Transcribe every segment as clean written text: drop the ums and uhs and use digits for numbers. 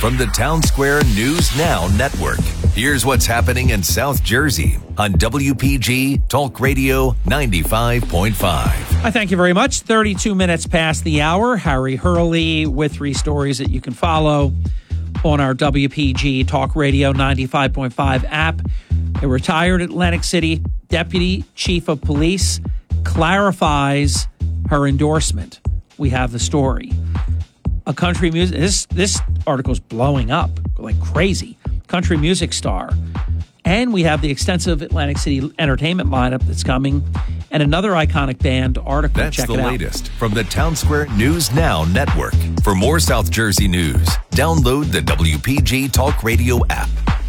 from the Town Square News Now Network. Here's what's happening in South Jersey on WPG Talk Radio 95.5. I thank you very much. 32 minutes past the hour. Harry Hurley with 3 stories that you can follow on our WPG Talk Radio 95.5 app. A retired Atlantic City Deputy Chief of Police clarifies her endorsement. We have the story. A country music, this article's blowing up like crazy. Country music star. And we have the extensive Atlantic City entertainment lineup that's coming, and another iconic band article. That's Check the it out. latest from the Town Square News Now Network. For more South Jersey news, download the WPG Talk Radio app.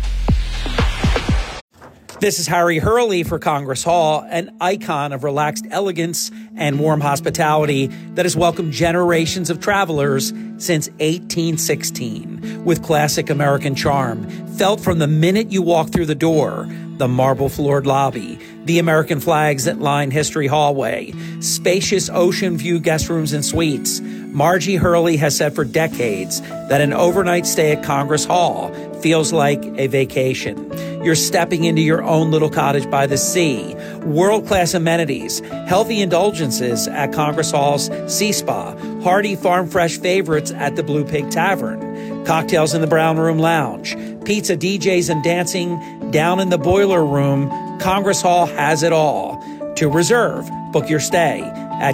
This is Harry Hurley for Congress Hall, an icon of relaxed elegance and warm hospitality that has welcomed generations of travelers since 1816 with classic American charm, felt from the minute you walk through the door. The marble-floored lobby, the American flags that line History Hallway, spacious ocean view guest rooms and suites. Margie Hurley has said for decades that an overnight stay at Congress Hall feels like a vacation. You're stepping into your own little cottage by the sea. World-class amenities, healthy indulgences at Congress Hall's Sea Spa, hearty farm fresh favorites at the Blue Pig Tavern, cocktails in the Brown Room Lounge, pizza, DJs, and dancing down in the Boiler Room. Congress Hall has it all. To reserve, book your stay at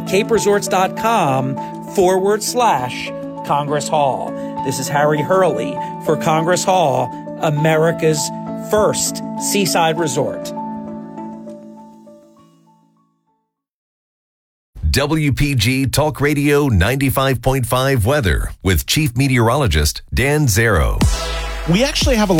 caperesorts.com/Congress Hall. This is Harry Hurley for Congress Hall, America's first seaside resort. WPG Talk Radio 95.5 weather with Chief Meteorologist Dan Zero. We actually have a